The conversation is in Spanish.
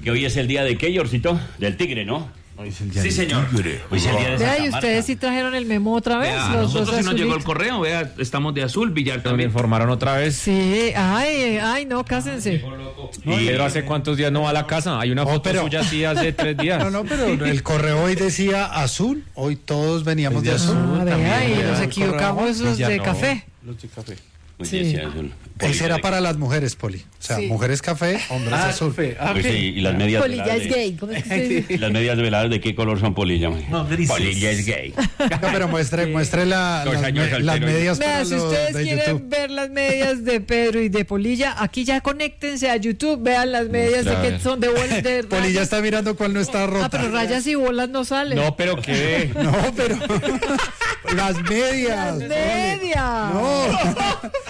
Que hoy es el día de qué, Yorcito? Del tigre, ¿no? Sí, señor. Hoy es el día de Vea, Santa y ustedes Marta. sí trajeron el memo otra vez. Vea, los nosotros dos sí nos llegó el azulitos. correo, vea, estamos de azul, Villar Me también. informaron otra vez. Sí, ay, no, cásense. ¿Y Pedro hace cuántos días no va a la casa? Hay una foto pero- suya así hace 3 días. No, pero el correo hoy decía azul, hoy todos veníamos de azul. Ah, vea, y vea, nos el equivocamos los ya de no. café. Hoy Sí. decía azul. Ese era para las mujeres, Poli. O sea, Sí. mujeres café, hombres azul. Pues sí, y las medias Polilla veladas es de- gay. ¿Cómo es que se dice? ¿Y las medias veladas de qué color son, Polilla? No, grises. Polilla es gay. No, pero muestre las 2 años las soltero. medias Vea, para si los ustedes de quieren YouTube. ver las medias de Pedro y de Polilla, aquí ya conéctense a YouTube, vean las medias de Muestra, a que ver. son de bolas de Poli ya rayas. está mirando cuál no está rota. Ah, pero rayas y bolas no salen. No, pero qué. No, pero las medias. Las medias. No.